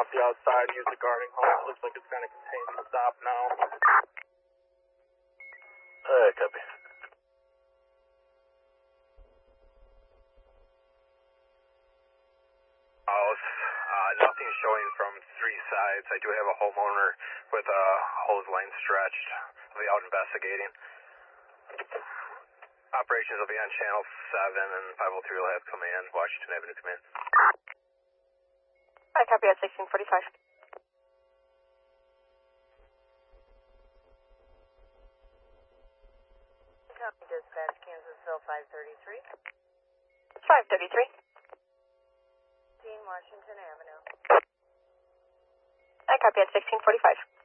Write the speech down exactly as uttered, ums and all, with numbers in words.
the outside, use the guarding hose. Looks like it's going to contain the stop now. Alright, copy. House, uh, nothing showing from three sides. I do have a homeowner with a hose line stretched. I'll be out investigating. Operations will be on channel seven and five oh three will have command, Washington Avenue command. I copy at sixteen forty-five. Copy dispatch, Kansasville five thirty-three. five thirty-three. Washington Avenue. I copy at sixteen forty-five.